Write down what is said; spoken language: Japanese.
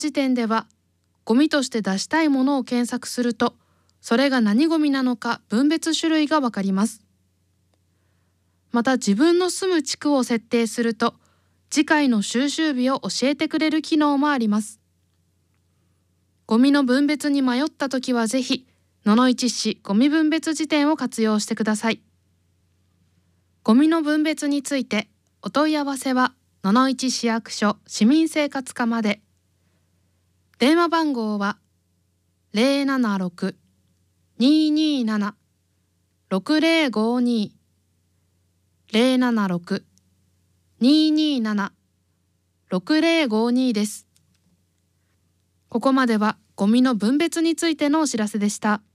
時点では、ゴミとして出したいものを検索すると、それが何ゴミなのか分別種類がわかります。また自分の住む地区を設定すると、次回の収集日を教えてくれる機能もあります。ゴミの分別に迷ったときはぜひ、野々市市ゴミ分別辞典を活用してください。ゴミの分別についてお問い合わせは野々市市役所市民生活課まで。電話番号は 076-227-6052 076-227-6052 です。ここまではゴミの分別についてのお知らせでした。